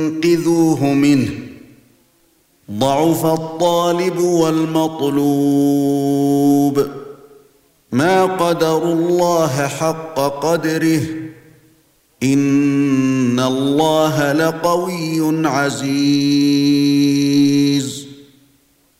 فانقذوه منه ضعف الطالب والمطلوب ما قدروا الله حق قدره إن الله لقوي عزيز